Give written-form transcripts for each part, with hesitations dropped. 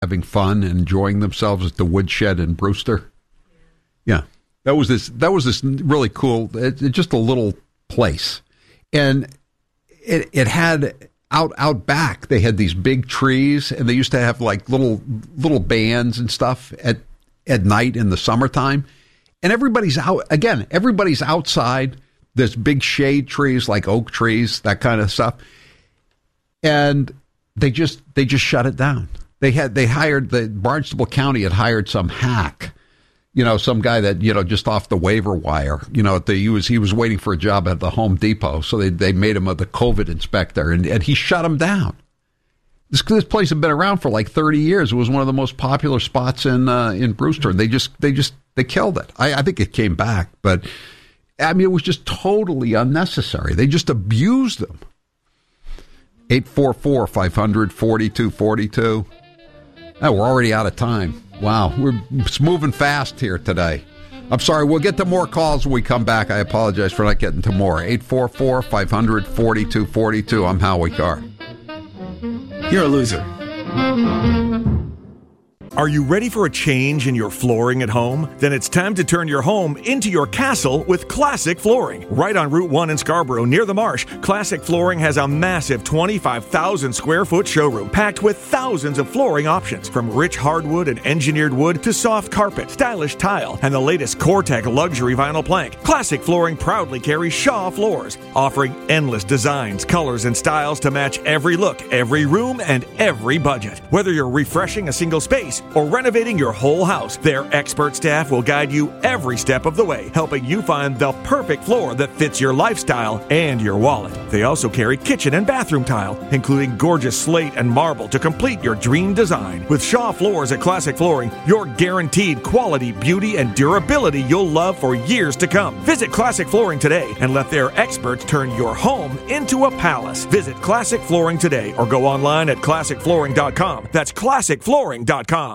having fun and enjoying themselves at the Woodshed in Brewster. Yeah, that was this really cool, just a little place, and it had out back. They had these big trees, and they used to have like little bands and stuff at night in the summertime, and everybody's out again. Everybody's outside. There's big shade trees like oak trees, that kind of stuff, and they just shut it down. The Barnstable County had hired some hack, some guy that, just off the waiver wire, he was waiting for a job at the Home Depot. So they made him the COVID inspector and he shut him down. This place had been around for like 30 years. It was one of the most popular spots in Brewster. They killed it. I think it came back, but I mean, it was just totally unnecessary. They just abused them. 844-500-4242. Oh, we're already out of time. Wow, it's moving fast here today. I'm sorry, we'll get to more calls when we come back. I apologize for not getting to more. 844-500-4242. I'm Howie Carr. You're a loser. Are you ready for a change in your flooring at home? Then it's time to turn your home into your castle with Classic Flooring. Right on Route 1 in Scarborough, near the marsh, Classic Flooring has a massive 25,000 square foot showroom packed with thousands of flooring options, from rich hardwood and engineered wood to soft carpet, stylish tile, and the latest Core-Tec luxury vinyl plank. Classic Flooring proudly carries Shaw floors, offering endless designs, colors, and styles to match every look, every room, and every budget. Whether you're refreshing a single space or renovating your whole house, their expert staff will guide you every step of the way, helping you find the perfect floor that fits your lifestyle and your wallet. They also carry kitchen and bathroom tile, including gorgeous slate and marble to complete your dream design. With Shaw Floors at Classic Flooring, you're guaranteed quality, beauty, and durability you'll love for years to come. Visit Classic Flooring today and let their experts turn your home into a palace. Visit Classic Flooring today or go online at classicflooring.com. That's classicflooring.com.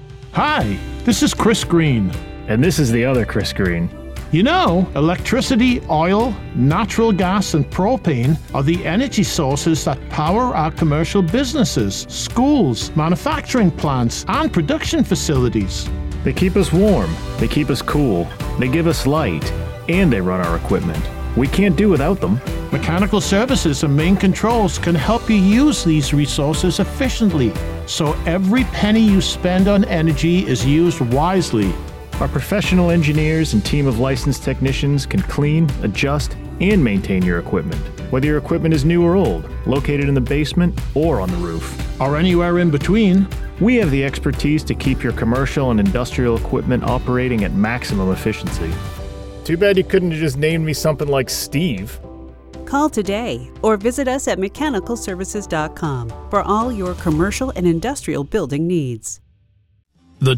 Hi, this is Chris Green. And this is the other Chris Green. You know, electricity, oil, natural gas, and propane are the energy sources that power our commercial businesses, schools, manufacturing plants, and production facilities. They keep us warm, they keep us cool, they give us light, and they run our equipment. We can't do without them. Mechanical Services and Main Controls can help you use these resources efficiently, so every penny you spend on energy is used wisely. Our professional engineers and team of licensed technicians can clean, adjust, and maintain your equipment, whether your equipment is new or old, located in the basement or on the roof. Or anywhere in between. We have the expertise to keep your commercial and industrial equipment operating at maximum efficiency. Too bad you couldn't have just named me something like Steve. Call today or visit us at mechanicalservices.com for all your commercial and industrial building needs. The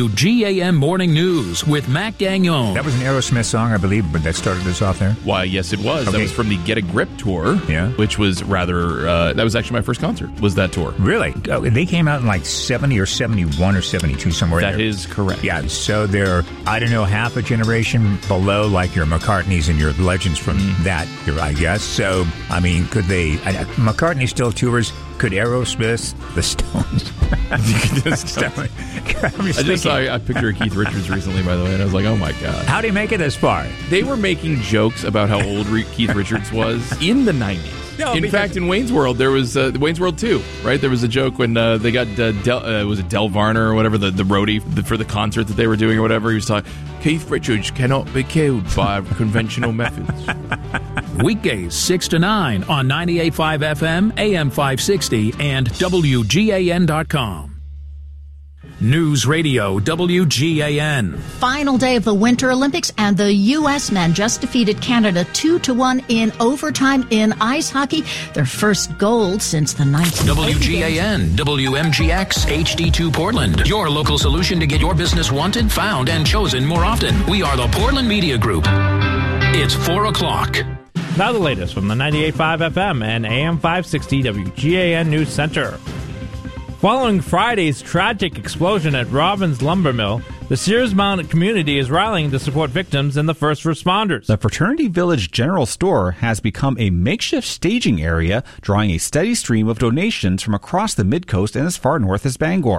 WGAM Morning News with Mac Gagnon. That was an Aerosmith song, I believe, but that started us off there? Why, yes, it was. Okay. That was from the Get a Grip tour, which was rather, that was actually my first concert, was that tour. Really? Oh, they came out in like 70 or 71 or 72, somewhere there. That is correct. Yeah, so they're, I don't know, half a generation below like your McCartneys and your legends from that era, I guess. So, I mean, could they, McCartney still tours, could Aerosmith, the Stones? I picked your Keith Richards recently, by the way, and I was like, oh my God. How'd he make it this far? They were making jokes about how old Keith Richards was in the 90s. No, in fact, in Wayne's World, there was Wayne's World 2, right? There was a joke when they got, was it Del Varner or whatever, the roadie for the concert that they were doing or whatever. He was talking, Keith Richards cannot be killed by conventional methods. Weekdays 6 to 9 on 98.5 FM, AM 560, and WGAN.com. News Radio WGAN. Final day of the Winter Olympics, and the U.S. men just defeated Canada 2-1 in overtime in ice hockey. Their first gold since the 1980s. WGAN, WMGX, HD2 Portland. Your local solution to get your business wanted, found, and chosen more often. We are the Portland Media Group. It's 4 o'clock. Now the latest from the 98.5 FM and AM 560 WGAN News Center. Following Friday's tragic explosion at Robbins Lumber Mill, the Sears Mountain community is rallying to support victims and the first responders. The Fraternity Village General Store has become a makeshift staging area, drawing a steady stream of donations from across the Mid-Coast and as far north as Bangor.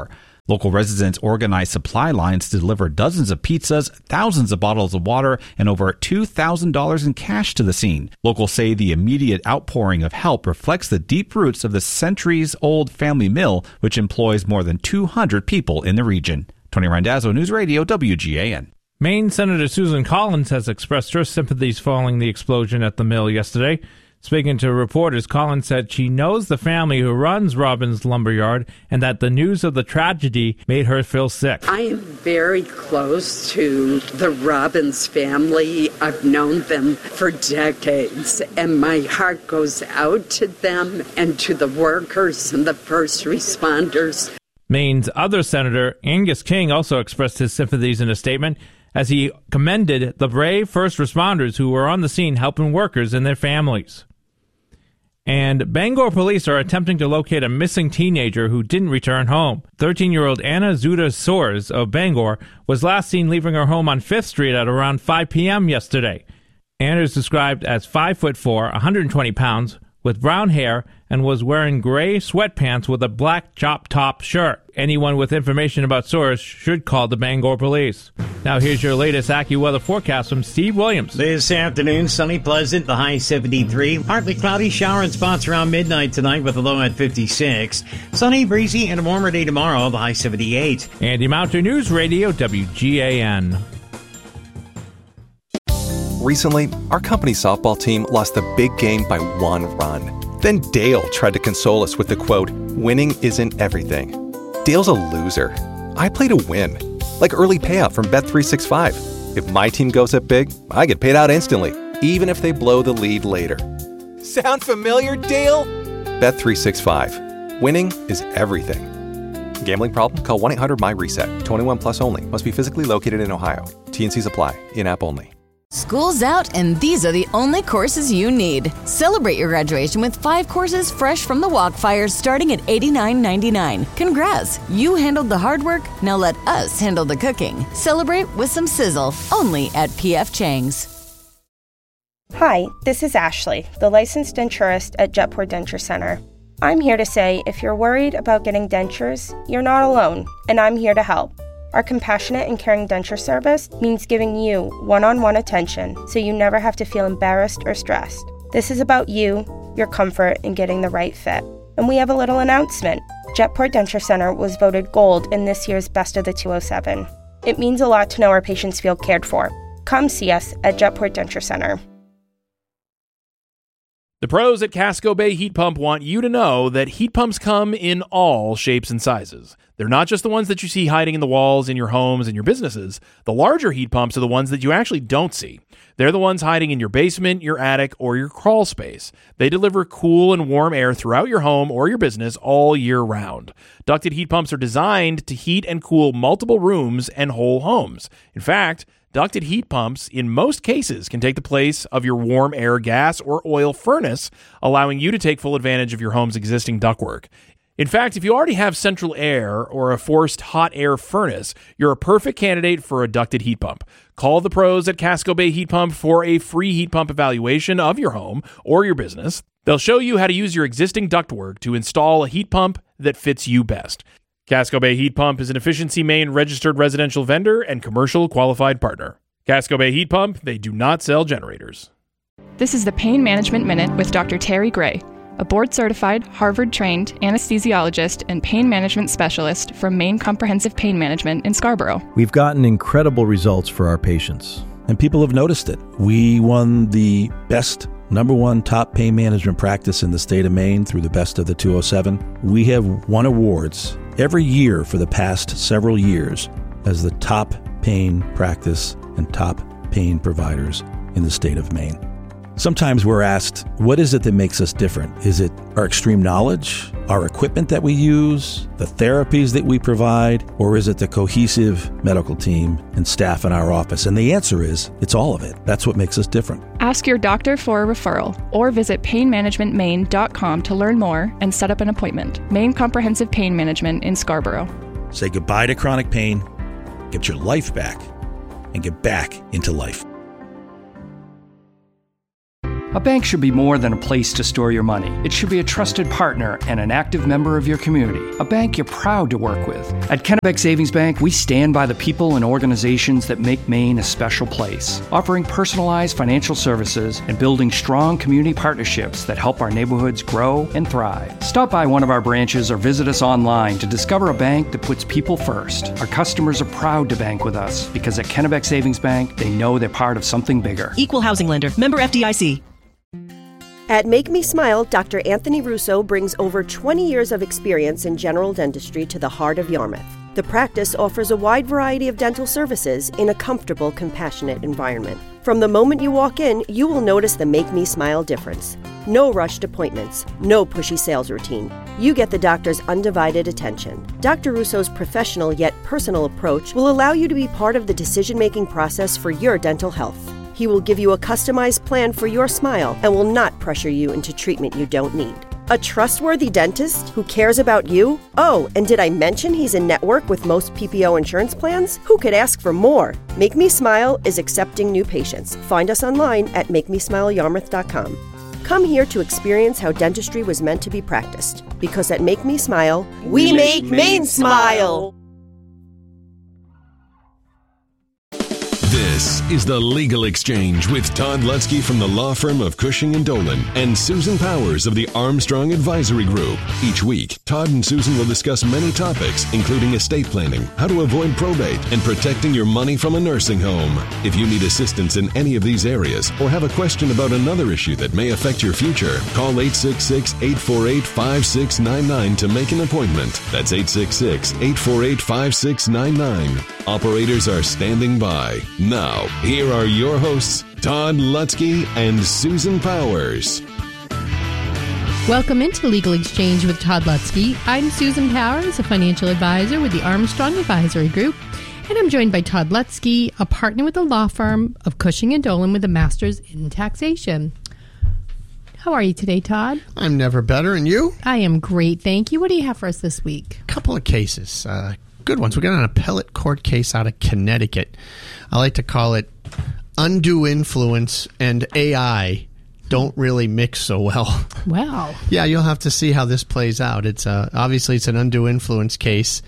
Local residents organized supply lines to deliver dozens of pizzas, thousands of bottles of water, and over $2,000 in cash to the scene. Locals say the immediate outpouring of help reflects the deep roots of the centuries-old family mill, which employs more than 200 people in the region. Tony Randazzo, News Radio, WGAN. Maine Senator Susan Collins has expressed her sympathies following the explosion at the mill yesterday. Speaking to reporters, Collins said she knows the family who runs Robbins Lumberyard and that the news of the tragedy made her feel sick. I am very close to the Robbins family. I've known them for decades, and my heart goes out to them and to the workers and the first responders. Maine's other senator, Angus King, also expressed his sympathies in a statement as he commended the brave first responders who were on the scene helping workers and their families. And Bangor police are attempting to locate a missing teenager who didn't return home. 13-year-old Anna Zuda Soares of Bangor was last seen leaving her home on 5th Street at around 5 p.m. yesterday. Anna is described as 5'4", 120 pounds, with brown hair, and was wearing gray sweatpants with a black chop-top shirt. Anyone with information about Soares should call the Bangor police. Now here's your latest AccuWeather forecast from Steve Williams. This afternoon, sunny, pleasant, the high 73. Partly cloudy, shower in spots around midnight tonight with a low at 56. Sunny, breezy, and a warmer day tomorrow, the high 78. Andy Mountain, News Radio, WGAN. Recently, our company softball team lost the big game by 1 run. Then Dale tried to console us with the quote, "Winning isn't everything." Dale's a loser. I play to win. Like early payout from Bet365. If my team goes up big, I get paid out instantly, even if they blow the lead later. Sound familiar, Dale? Bet365. Winning is everything. Gambling problem? Call 1-800-MY-RESET. 21 plus only. Must be physically located in Ohio. T&Cs apply. In-app only. School's out, and these are the only courses you need. Celebrate your graduation with 5 courses fresh from the Walkfires starting at $89.99. Congrats! You handled the hard work, now let us handle the cooking. Celebrate with some sizzle, only at P.F. Chang's. Hi, this is Ashley, the licensed denturist at Jetport Denture Center. I'm here to say if you're worried about getting dentures, you're not alone, and I'm here to help. Our compassionate and caring denture service means giving you one-on-one attention so you never have to feel embarrassed or stressed. This is about you, your comfort, and getting the right fit. And we have a little announcement. Jetport Denture Center was voted gold in this year's Best of the 207. It means a lot to know our patients feel cared for. Come see us at Jetport Denture Center. The pros at Casco Bay Heat Pump want you to know that heat pumps come in all shapes and sizes. They're not just the ones that you see hiding in the walls in your homes and your businesses. The larger heat pumps are the ones that you actually don't see. They're the ones hiding in your basement, your attic, or your crawl space. They deliver cool and warm air throughout your home or your business all year round. Ducted heat pumps are designed to heat and cool multiple rooms and whole homes. In fact, ducted heat pumps, in most cases, can take the place of your warm air gas or oil furnace, allowing you to take full advantage of your home's existing ductwork. In fact, if you already have central air or a forced hot air furnace, you're a perfect candidate for a ducted heat pump. Call the pros at Casco Bay Heat Pump for a free heat pump evaluation of your home or your business. They'll show you how to use your existing ductwork to install a heat pump that fits you best. Casco Bay Heat Pump is an Efficiency Maine registered residential vendor and commercial qualified partner. Casco Bay Heat Pump, they do not sell generators. This is the Pain Management Minute with Dr. Terry Gray, a board-certified, Harvard-trained anesthesiologist and pain management specialist from Maine Comprehensive Pain Management in Scarborough. We've gotten incredible results for our patients, and people have noticed it. We won the best #1 top pain management practice in the state of Maine through the Best of the 207. We have won awards every year for the past several years as the top pain practice and top pain providers in the state of Maine. Sometimes we're asked, what is it that makes us different? Is it our extreme knowledge, our equipment that we use, the therapies that we provide, or is it the cohesive medical team and staff in our office? And the answer is, it's all of it. That's what makes us different. Ask your doctor for a referral or visit painmanagementmaine.com to learn more and set up an appointment. Maine Comprehensive Pain Management in Scarborough. Say goodbye to chronic pain, get your life back, and get back into life. A bank should be more than a place to store your money. It should be a trusted partner and an active member of your community. A bank you're proud to work with. At Kennebec Savings Bank, we stand by the people and organizations that make Maine a special place, offering personalized financial services and building strong community partnerships that help our neighborhoods grow and thrive. Stop by one of our branches or visit us online to discover a bank that puts people first. Our customers are proud to bank with us because at Kennebec Savings Bank, they know they're part of something bigger. Equal housing lender. Member FDIC. At Make Me Smile, Dr. Anthony Russo brings over 20 years of experience in general dentistry to the heart of Yarmouth. The practice offers a wide variety of dental services in a comfortable, compassionate environment. From the moment you walk in, you will notice the Make Me Smile difference. No rushed appointments, no pushy sales routine. You get the doctor's undivided attention. Dr. Russo's professional yet personal approach will allow you to be part of the decision-making process for your dental health. He will give you a customized plan for your smile and will not pressure you into treatment you don't need. A trustworthy dentist who cares about you? Oh, and did I mention he's in network with most PPO insurance plans? Who could ask for more? Make Me Smile is accepting new patients. Find us online at MakeMeSmileYarmouth.com. Come here to experience how dentistry was meant to be practiced. Because at Make Me Smile, we make Maine smile! This is The Legal Exchange with Todd Lutzke from the law firm of Cushing & Dolan and Susan Powers of the Armstrong Advisory Group. Each week, Todd and Susan will discuss many topics, including estate planning, how to avoid probate, and protecting your money from a nursing home. If you need assistance in any of these areas or have a question about another issue that may affect your future, call 866-848-5699 to make an appointment. That's 866-848-5699. Operators are standing by. Now, here are your hosts, Todd Lutzke and Susan Powers. Welcome into Legal Exchange with Todd Lutzke. I'm Susan Powers, a financial advisor with the Armstrong Advisory Group, and I'm joined by Todd Lutzke, a partner with the law firm of Cushing & Dolan with a master's in taxation. How are you today, Todd? I'm never better, and you? I am great, thank you. What do you have for us this week? A couple of cases. Good ones. We got an appellate court case out of Connecticut. I like to call it undue influence and AI don't really mix so well. Wow. Yeah, you'll have to see how this plays out. It's obviously it's an undue influence case,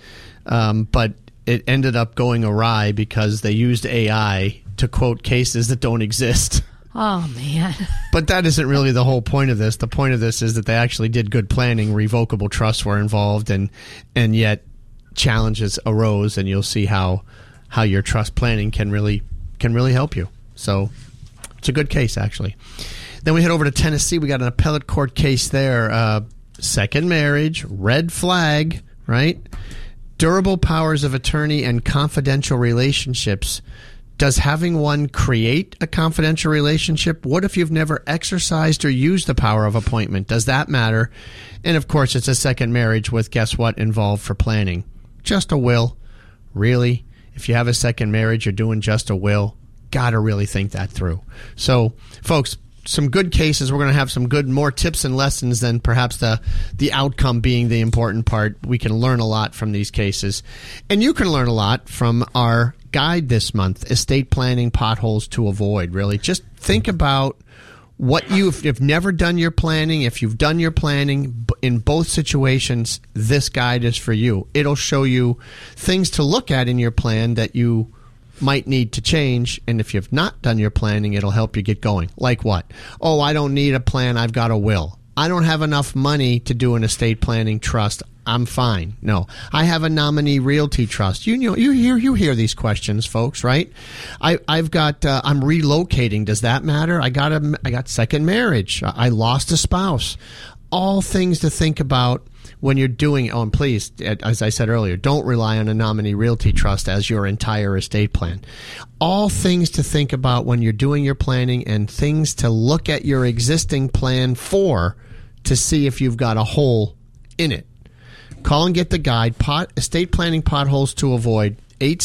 but it ended up going awry because they used AI to quote cases that don't exist. Oh, man. But that isn't really the whole point of this. The point of this is that they actually did good planning. Revocable trusts were involved, and yet challenges arose, and you'll see how your trust planning can really help you. So it's a good case, actually. Then we head over to Tennessee. We got an appellate court case there. Second marriage, red flag, right? Durable powers of attorney and confidential relationships. Does having one create a confidential relationship? What if you've never exercised or used the power of appointment? Does that matter? And of course, it's a second marriage with, guess what, involved for planning? Just a will. Really? If you have a second marriage, you're doing just a will. Got to really think that through. So, folks, some good cases. We're going to have some good, more tips and lessons than perhaps the outcome being the important part. We can learn a lot from these cases. And you can learn a lot from our guide this month, Estate Planning Potholes to Avoid. Really, just think about what you've never done your planning. If you've done your planning in both situations, this guide is for you. It'll show you things to look at in your plan that you might need to change. And if you've not done your planning, it'll help you get going. Like what? Oh, I don't need a plan. I've got a will. I don't have enough money to do an estate planning trust. I'm fine. No, I have a nominee realty trust. You hear these questions, folks, right? I've got I'm relocating. Does that matter? I got second marriage. I lost a spouse. All things to think about when you're doing. Oh, and please, as I said earlier, don't rely on a nominee realty trust as your entire estate plan. All things to think about when you're doing your planning, and things to look at your existing plan for to see if you've got a hole in it. Call and get the guide, Estate Planning Potholes to Avoid,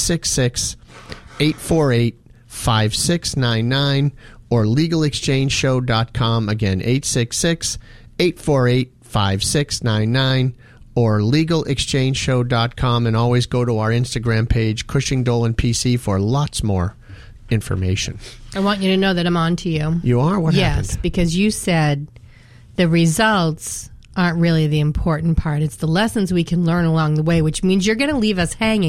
866-848-5699 or LegalExchangeShow.com. Again, 866-848-5699 or LegalExchangeShow.com. And always go to our Instagram page, Cushing Dolan PC, for lots more information. I want you to know that I'm on to you. You are? What happened? Yes, because you said the results aren't really the important part. It's the lessons we can learn along the way, which means you're going to leave us hanging